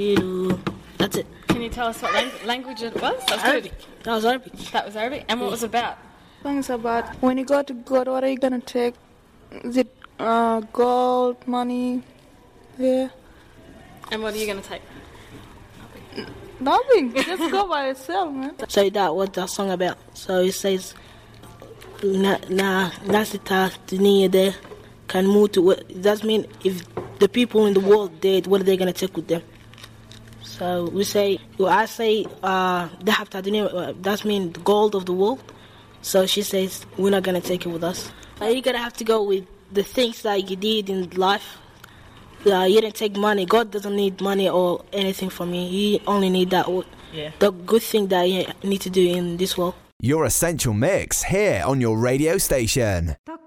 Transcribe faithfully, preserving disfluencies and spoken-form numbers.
That's it. Can you tell us what lang- language it was? That was Arabic. That was Arabic. That was Arabic. And what was it about? Things about when you go to God, what are you gonna take? Is it uh, gold, money? Yeah. And what are you going to take? Nothing. Just go by yourself, man. So that what that song about. So it says, na na nasita dunia de can move to. That means if the people in the world dead, what are they gonna take with them? So we say, well, I say, uh, that means the gold of the world. So she says, we're not going to take it with us. Uh, you're going to have to go with the things that you did in life. Uh, you didn't take money. God doesn't need money or anything from you. He only need that, yeah. the good thing that you need to do in this world. Your Essential Mix here on your radio station.